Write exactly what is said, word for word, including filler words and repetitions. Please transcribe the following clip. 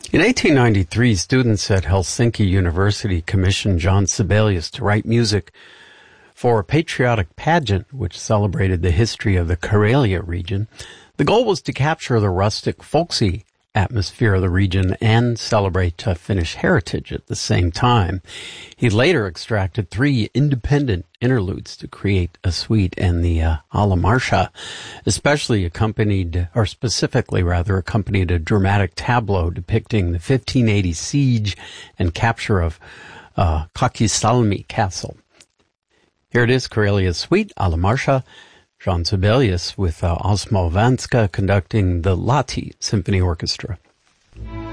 In eighteen ninety-three, students at Helsinki University commissioned Jean Sibelius to write music for a patriotic pageant which celebrated the history of the Karelia region. The goal was to capture the rustic, folksy atmosphere of the region and celebrate uh, Finnish heritage at the same time. He later extracted three independent interludes to create a suite, and the uh, Alla Marsha especially accompanied, or specifically rather, accompanied a dramatic tableau depicting the fifteen eighty siege and capture of uh, Kakisalmi Castle. Here it is, Karelia's suite, Alla Marsha, Jean Sibelius with uh, Osmo Vanska conducting the Lahti Symphony Orchestra.